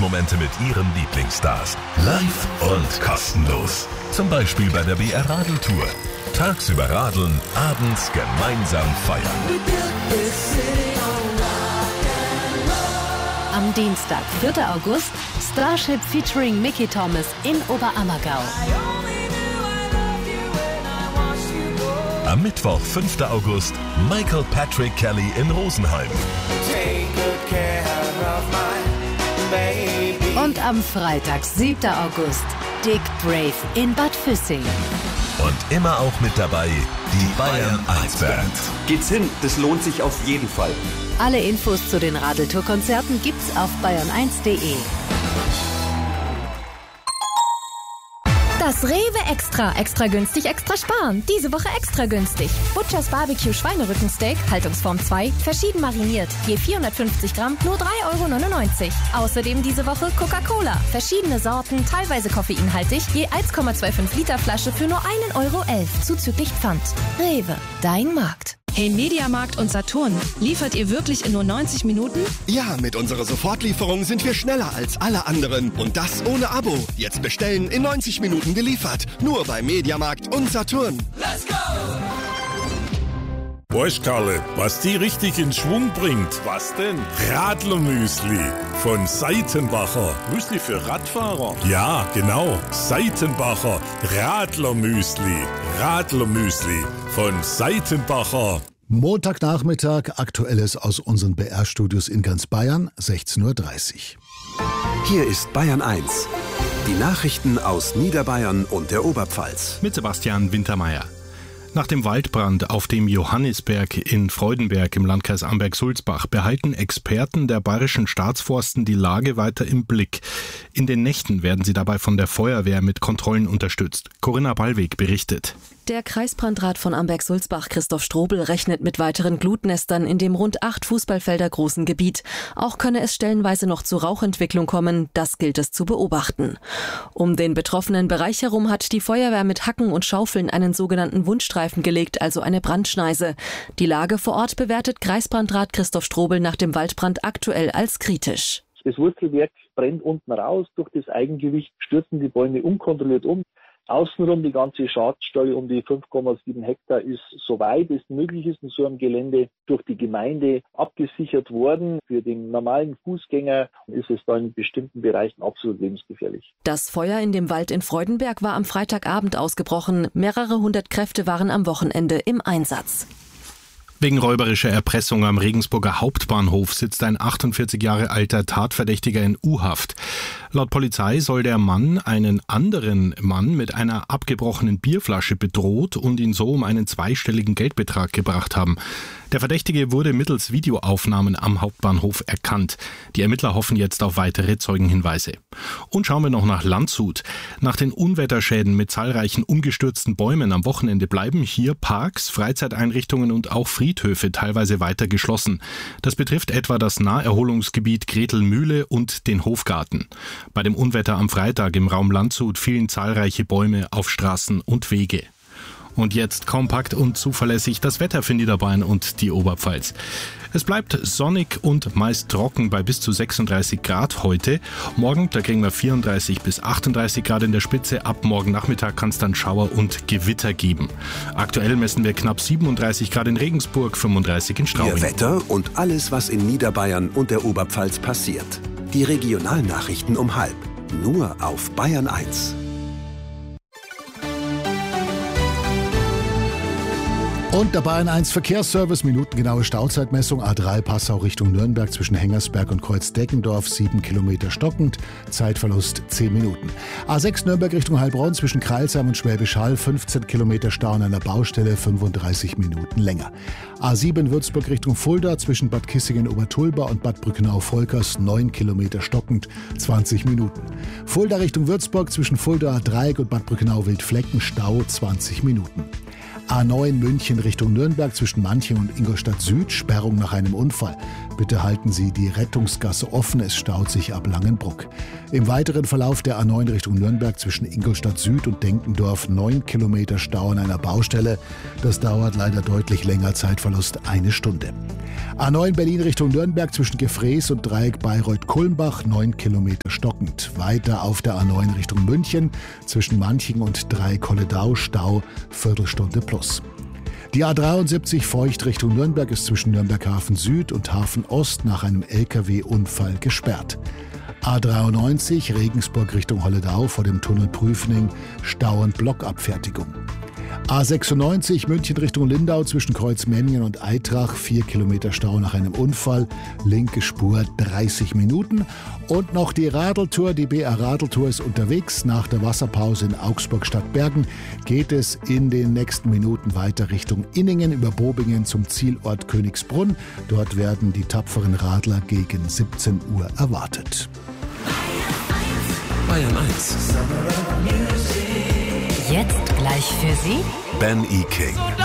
Konzertmomente mit Ihren Lieblingsstars. Live und kostenlos. Zum Beispiel bei der BR Radeltour. Tagsüber radeln, abends gemeinsam feiern. Am Dienstag, 4. August, Starship featuring Mickey Thomas in Oberammergau. Am Mittwoch, 5. August, Michael Patrick Kelly in Rosenheim. Und am Freitag, 7. August, Dick Brave in Bad Füssing. Und immer auch mit dabei die Bayern 1 Band. Geht's hin, das lohnt sich auf jeden Fall. Alle Infos zu den Radeltour-Konzerten gibt's auf bayern1.de. Das Rewe Extra. Extra günstig, extra sparen. Diese Woche extra günstig. Butchers Barbecue Schweinerückensteak, Haltungsform 2, verschieden mariniert. Je 450 Gramm, nur 3,99 €. Außerdem diese Woche Coca-Cola. Verschiedene Sorten, teilweise koffeinhaltig. Je 1,25 Liter Flasche für nur 1,11 € zuzüglich Pfand. Rewe, dein Markt. Hey, Mediamarkt und Saturn, liefert ihr wirklich in nur 90 Minuten? Ja, mit unserer Sofortlieferung sind wir schneller als alle anderen. Und das ohne Abo. Jetzt bestellen, in 90 Minuten geliefert. Nur bei Mediamarkt und Saturn. Let's go! Weißt Karle, was die richtig in Schwung bringt? Was denn? Radlermüsli von Seitenbacher. Müsli für Radfahrer? Ja, genau. Seitenbacher Radlermüsli. Radlermüsli von Seitenbacher. Montagnachmittag, Aktuelles aus unseren BR-Studios in ganz Bayern, 16:30 Uhr. Hier ist Bayern 1. Die Nachrichten aus Niederbayern und der Oberpfalz. Mit Sebastian Wintermeyer. Nach dem Waldbrand auf dem Johannisberg in Freudenberg im Landkreis Amberg-Sulzbach behalten Experten der Bayerischen Staatsforsten die Lage weiter im Blick. In den Nächten werden sie dabei von der Feuerwehr mit Kontrollen unterstützt. Corinna Ballweg berichtet. Der Kreisbrandrat von Amberg-Sulzbach, Christoph Strobel, rechnet mit weiteren Glutnestern in dem rund 8 Fußballfelder großen Gebiet. Auch könne es stellenweise noch zu Rauchentwicklung kommen, das gilt es zu beobachten. Um den betroffenen Bereich herum hat die Feuerwehr mit Hacken und Schaufeln einen sogenannten Wundstreifen gelegt, also eine Brandschneise. Die Lage vor Ort bewertet Kreisbrandrat Christoph Strobel nach dem Waldbrand aktuell als kritisch. Das Wurzelwerk brennt unten raus, durch das Eigengewicht stürzen die Bäume unkontrolliert um. Außenrum die ganze Schadstelle um die 5,7 Hektar ist, soweit es möglich ist, in so einem Gelände durch die Gemeinde abgesichert worden. Für den normalen Fußgänger ist es da in bestimmten Bereichen absolut lebensgefährlich. Das Feuer in dem Wald in Freudenberg war am Freitagabend ausgebrochen. Mehrere hundert Kräfte waren am Wochenende im Einsatz. Wegen räuberischer Erpressung am Regensburger Hauptbahnhof sitzt ein 48 Jahre alter Tatverdächtiger in U-Haft. Laut Polizei soll der Mann einen anderen Mann mit einer abgebrochenen Bierflasche bedroht und ihn so um einen zweistelligen Geldbetrag gebracht haben. Der Verdächtige wurde mittels Videoaufnahmen am Hauptbahnhof erkannt. Die Ermittler hoffen jetzt auf weitere Zeugenhinweise. Und schauen wir noch nach Landshut. Nach den Unwetterschäden mit zahlreichen umgestürzten Bäumen am Wochenende bleiben hier Parks, Freizeiteinrichtungen und auch Friedhöfe teilweise weiter geschlossen. Das betrifft etwa das Naherholungsgebiet Gretelmühle und den Hofgarten. Bei dem Unwetter am Freitag im Raum Landshut fielen zahlreiche Bäume auf Straßen und Wege. Und jetzt kompakt und zuverlässig das Wetter für Niederbayern und die Oberpfalz. Es bleibt sonnig und meist trocken bei bis zu 36 Grad heute. Morgen, da kriegen wir 34 bis 38 Grad in der Spitze. Ab morgen Nachmittag kann es dann Schauer und Gewitter geben. Aktuell messen wir knapp 37 Grad in Regensburg, 35 in Straubing. Ihr Wetter und alles, was in Niederbayern und der Oberpfalz passiert. Die Regionalnachrichten um 12:30. Nur auf Bayern 1. Und der Bayern 1 Verkehrsservice, minutengenaue Stauzeitmessung, A3 Passau Richtung Nürnberg zwischen Hengersberg und Kreuzdeckendorf, 7 Kilometer stockend, Zeitverlust 10 Minuten. A6 Nürnberg Richtung Heilbronn zwischen Crailsheim und Schwäbisch Hall, 15 Kilometer Stau an einer Baustelle, 35 Minuten länger. A7 Würzburg Richtung Fulda zwischen Bad Kissingen-Obertulba und Bad Brückenau-Volkers, 9 Kilometer stockend, 20 Minuten. Fulda Richtung Würzburg zwischen Fulda Dreieck und Bad Brückenau-Wildflecken, Stau 20 Minuten. A9 München Richtung Nürnberg zwischen Manching und Ingolstadt Süd, Sperrung nach einem Unfall. Bitte halten Sie die Rettungsgasse offen, es staut sich ab Langenbruck. Im weiteren Verlauf der A9 Richtung Nürnberg zwischen Ingolstadt Süd und Denkendorf 9 Kilometer Stau an einer Baustelle. Das dauert leider deutlich länger, Zeitverlust 1 Stunde. A9 Berlin Richtung Nürnberg zwischen Gefrees und Dreieck Bayreuth-Kulmbach 9 Kilometer stockend. Weiter auf der A9 Richtung München zwischen Manching und Dreieck Holledau Stau Viertelstunde plus. Die A73 Feucht Richtung Nürnberg ist zwischen Nürnberg Hafen Süd und Hafen Ost nach einem LKW-Unfall gesperrt. A93 Regensburg Richtung Holledau vor dem Tunnel Prüfening Stau und Blockabfertigung. A96 München Richtung Lindau zwischen Kreuzmenningen und Eitrach 4 Kilometer Stau nach einem Unfall, linke Spur 30 Minuten. Und noch die Radeltour, die BR Radeltour ist unterwegs. Nach der Wasserpause in Augsburg-Stadtbergen geht es in den nächsten Minuten weiter Richtung Inningen über Bobingen zum Zielort Königsbrunn. Dort werden die tapferen Radler gegen 17 Uhr erwartet. Bayern 1. Jetzt gleich für Sie Ben E. King.